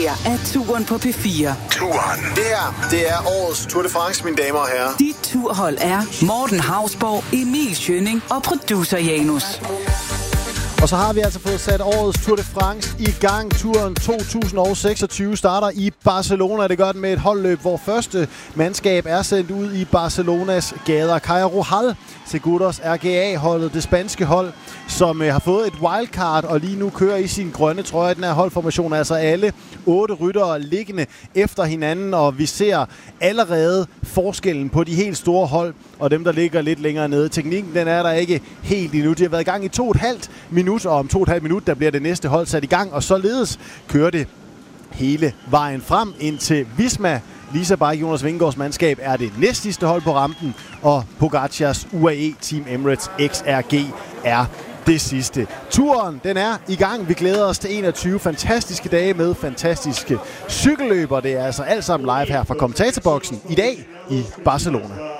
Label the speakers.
Speaker 1: her er Touren på P4.
Speaker 2: Touren. Det her, det er årets Tour de France, mine damer og herrer.
Speaker 1: Dit turhold er Morten Hausborg, Emil Schønning og producer Janus.
Speaker 3: Og så har vi altså fået sat årets Tour de France i gang. Turen 2026 starter i Barcelona. Det gør den med et holdløb, hvor første mandskab er sendt ud i Barcelonas gader. Caja Rural Seguros RGA-holdet, det spanske hold, som har fået et wildcard og lige nu kører i sin grønne trøje. Den her holdformation er altså alle 8 ryttere liggende efter hinanden, og vi ser allerede forskellen på de helt store hold og dem, der ligger lidt længere nede. Teknikken, den er der ikke helt endnu. De har været i gang i 2,5 minutter, og om 2,5 minutter, der bliver det næste hold sat i gang, og således kører det hele vejen frem indtil Visma. Lisa Bike, Jonas Vingegaards mandskab, er det næstsidste hold på rampen, og Pogacars UAE Team Emirates XRG er det sidste. Turen, den er i gang. Vi glæder os til 21 fantastiske dage med fantastiske cykelløber. Det er altså alt sammen live her fra kommentatorboksen i dag i Barcelona.